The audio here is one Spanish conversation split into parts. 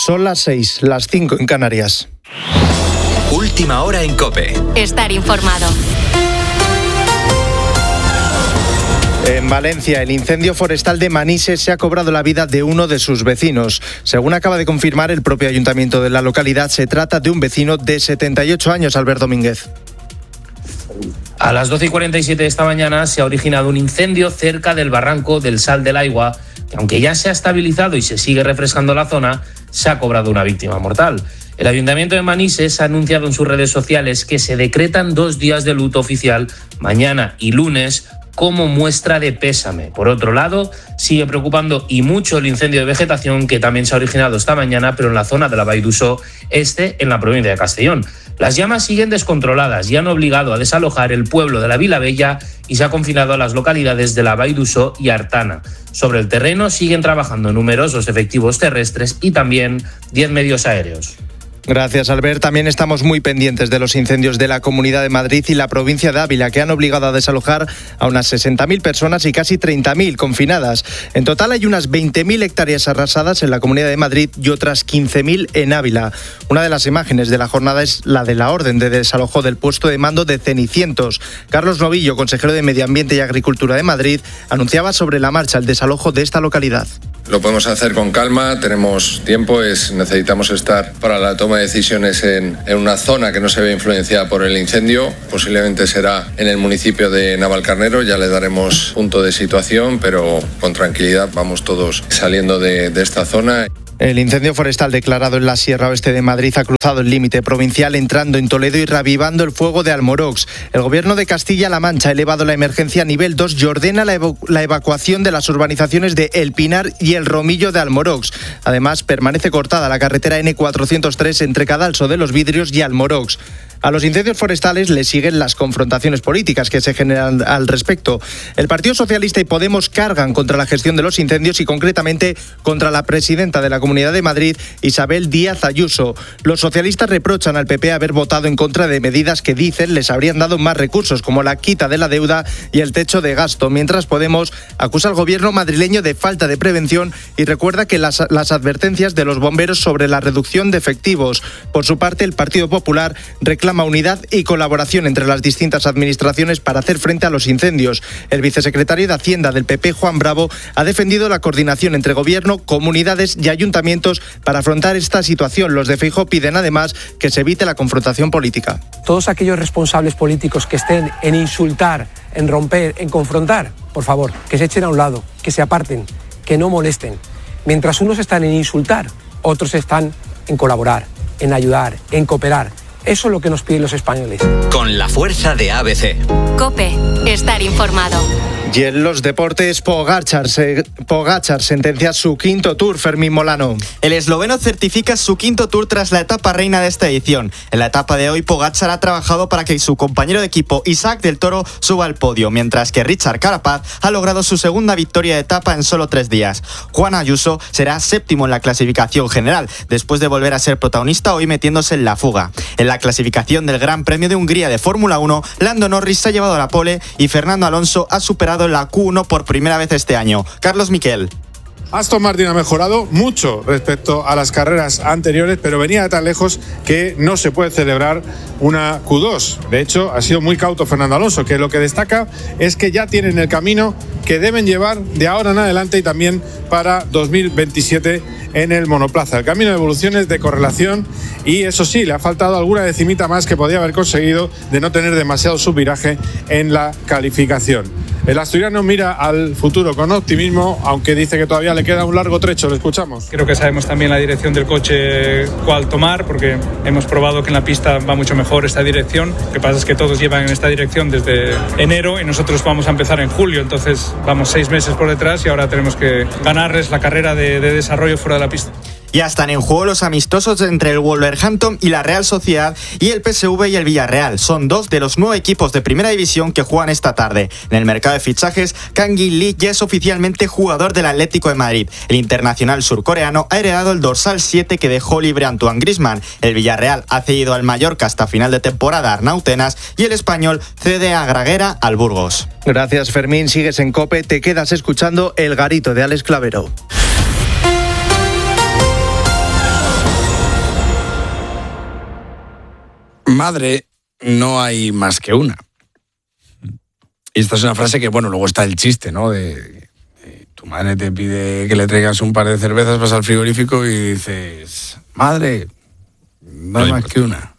Son las 6, las 5 en Canarias. Última hora en COPE. Estar informado. En Valencia, el incendio forestal de Manises se ha cobrado la vida de uno de sus vecinos. Según acaba de confirmar el propio ayuntamiento de la localidad, se trata de un vecino de 78 años, Albert Domínguez. A las 12:47 de esta mañana se ha originado un incendio cerca del barranco del Sal del Aigua, que aunque ya se ha estabilizado y se sigue refrescando la zona, se ha cobrado una víctima mortal. El Ayuntamiento de Manises ha anunciado en sus redes sociales que se decretan 2 días de luto oficial, mañana y lunes, como muestra de pésame. Por otro lado, sigue preocupando y mucho el incendio de vegetación que también se ha originado esta mañana, pero en la zona de la Vall d'Uixó, en la provincia de Castellón. Las llamas siguen descontroladas y han obligado a desalojar el pueblo de la Vilabella y se ha confinado a las localidades de la Vall d'Uixó y Artana. Sobre el terreno siguen trabajando numerosos efectivos terrestres y también 10 medios aéreos. Gracias, Albert. También estamos muy pendientes de los incendios de la Comunidad de Madrid y la provincia de Ávila, que han obligado a desalojar a unas 60.000 personas y casi 30.000 confinadas. En total hay unas 20.000 hectáreas arrasadas en la Comunidad de Madrid y otras 15.000 en Ávila. Una de las imágenes de la jornada es la de la orden de desalojo del puesto de mando de Cenicientos. Carlos Novillo, consejero de Medio Ambiente y Agricultura de Madrid, anunciaba sobre la marcha el desalojo de esta localidad. Lo podemos hacer con calma, tenemos tiempo, necesitamos estar para la toma de decisiones en una zona que no se ve influenciada por el incendio. Posiblemente será en el municipio de Navalcarnero, ya le daremos punto de situación, pero con tranquilidad vamos todos saliendo de esta zona. El incendio forestal declarado en la Sierra Oeste de Madrid ha cruzado el límite provincial entrando en Toledo y reavivando el fuego de Almorox. El Gobierno de Castilla-La Mancha ha elevado la emergencia a nivel 2 y ordena la evacuación de las urbanizaciones de El Pinar y El Romillo de Almorox. Además, permanece cortada la carretera N403 entre Cadalso de los Vidrios y Almorox. A los incendios forestales le siguen las confrontaciones políticas que se generan al respecto. El Partido Socialista y Podemos cargan contra la gestión de los incendios y concretamente contra la presidenta de la Comunidad de Madrid, Isabel Díaz Ayuso. Los socialistas reprochan al PP haber votado en contra de medidas que dicen les habrían dado más recursos, como la quita de la deuda y el techo de gasto, mientras Podemos acusa al gobierno madrileño de falta de prevención y recuerda que las advertencias de los bomberos sobre la reducción de efectivos. Por su parte, el Partido Popular reclama unidad y colaboración entre las distintas administraciones para hacer frente a los incendios. El vicesecretario de Hacienda del PP, Juan Bravo, ha defendido la coordinación entre gobierno, comunidades y ayuntamientos para afrontar esta situación. Los de Feijóo piden además que se evite la confrontación política. Todos aquellos responsables políticos que estén en insultar, en romper, en confrontar, por favor, que se echen a un lado, que se aparten, que no molesten. Mientras unos están en insultar, otros están en colaborar, en ayudar, en cooperar. Eso es lo que nos piden los españoles. Con la fuerza de ABC. COPE. Estar informado. Y en los deportes, Pogačar sentencia su quinto Tour, Fermín Molano. El esloveno certifica su quinto Tour tras la etapa reina de esta edición. En la etapa de hoy, Pogačar ha trabajado para que su compañero de equipo, Isaac del Toro, suba al podio, mientras que Richard Carapaz ha logrado su segunda victoria de etapa en solo 3 días. Juan Ayuso será séptimo en la clasificación general, después de volver a ser protagonista hoy metiéndose en la fuga. En la clasificación del Gran Premio de Hungría de Fórmula 1, Lando Norris se ha llevado la pole y Fernando Alonso ha superado la Q1 por primera vez este año. Carlos Miquel. Aston Martin ha mejorado mucho respecto a las carreras anteriores, pero venía de tan lejos que no se puede celebrar una Q2. De hecho, ha sido muy cauto Fernando Alonso, que lo que destaca es que ya tienen el camino que deben llevar de ahora en adelante y también para 2027 en el monoplaza. El camino de evoluciones, de correlación y eso sí, le ha faltado alguna decimita más que podía haber conseguido de no tener demasiado subviraje en la calificación. El asturiano mira al futuro con optimismo, aunque dice que todavía le queda un largo trecho. Lo escuchamos. Creo que sabemos también la dirección del coche cuál tomar, porque hemos probado que en la pista va mucho mejor esta dirección. Lo que pasa es que todos llevan en esta dirección desde enero y nosotros vamos a empezar en julio, entonces vamos 6 meses por detrás y ahora tenemos que ganarles la carrera de desarrollo fuera de la pista. Ya están en juego los amistosos entre el Wolverhampton y la Real Sociedad y el PSV y el Villarreal. Son 2 de los 9 equipos de primera división que juegan esta tarde. En el mercado de fichajes, Kang In Lee ya es oficialmente jugador del Atlético de Madrid. El internacional surcoreano ha heredado el dorsal 7 que dejó libre Antoine Griezmann. El Villarreal ha cedido al Mallorca hasta final de temporada a Arnau Tenas y el español cede a Graguera al Burgos. Gracias, Fermín. Sigues en COPE, te quedas escuchando El Garito de Alex Clavero. madre no hay más que una. Y esta es una frase que, bueno, luego está el chiste, ¿no? De tu madre te pide que le traigas un par de cervezas, vas al frigorífico y dices, madre, no hay más que una.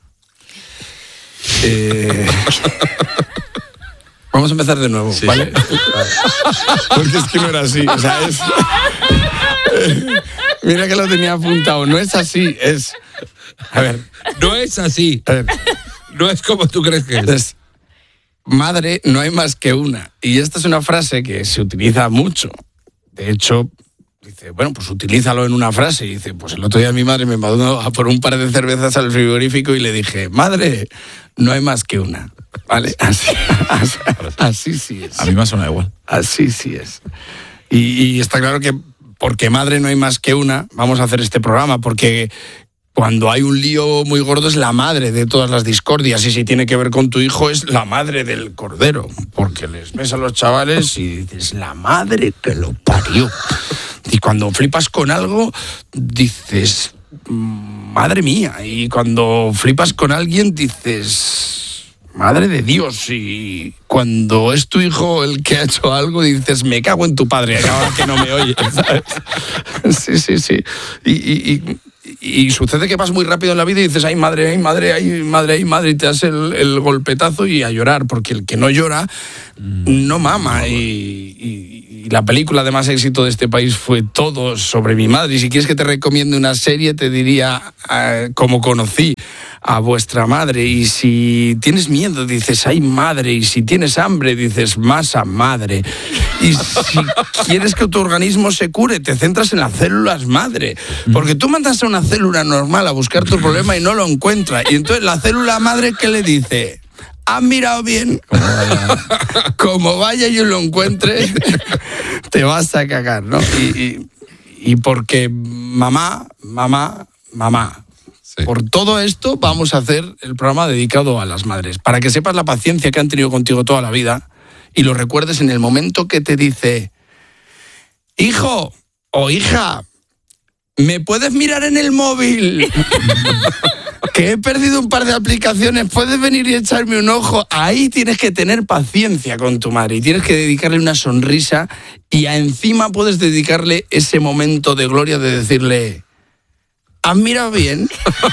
Vamos a empezar de nuevo, sí. ¿Vale? Porque es que no era así, o sea, es... Mira que lo tenía apuntado, no es así, es... A ver. No es así. A ver. No es como tú crees que es. Madre, no hay más que una. Y esta es una frase que se utiliza mucho. De hecho, dice, bueno, pues utilízalo en una frase. Y dice, pues el otro día mi madre me mandó a por un par de cervezas al frigorífico y le dije, madre, no hay más que una. ¿Vale? Así sí es. A mí me suena igual. Así sí es. Y está claro que porque madre no hay más que una, vamos a hacer este programa, porque cuando hay un lío muy gordo es la madre de todas las discordias, y si tiene que ver con tu hijo es la madre del cordero, porque les ves a los chavales y dices, la madre que lo parió. Y cuando flipas con algo, dices, madre mía. Y cuando flipas con alguien, dices, madre de Dios. Y cuando es tu hijo el que ha hecho algo, dices, me cago en tu padre, ahora que no me oye, ¿sabes? Sí. Y sucede que vas muy rápido en la vida y dices, ay madre, ay madre, ay madre, ay madre, y te das el golpetazo y a llorar, porque el que no llora no mama. Y la película de más éxito de este país fue Todo sobre mi madre. Y si quieres que te recomiende una serie, te diría Cómo conocí a vuestra madre. Y si tienes miedo, dices, ay madre. Y si tienes hambre, dices, masa madre. Y si quieres que tu organismo se cure, te centras en las células madre. Porque tú mandas a una célula normal a buscar tu problema y no lo encuentra. Y entonces la célula madre, ¿qué le dice? ¿Has mirado bien? Como vaya y lo encuentres, te vas a cagar, ¿no? Y porque mamá. Sí. Por todo esto vamos a hacer el programa dedicado a las madres, para que sepas la paciencia que han tenido contigo toda la vida y lo recuerdes en el momento que te dice, hijo o hija, ¿me puedes mirar en el móvil? Que he perdido un par de aplicaciones, ¿puedes venir y echarme un ojo? Ahí tienes que tener paciencia con tu madre y tienes que dedicarle una sonrisa, y encima puedes dedicarle ese momento de gloria de decirle, ¿has mirado bien?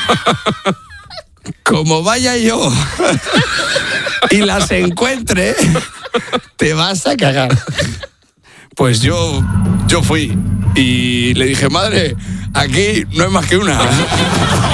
Como vaya yo y las encuentre, te vas a cagar. Pues yo fui y le dije, madre, aquí no hay más que una.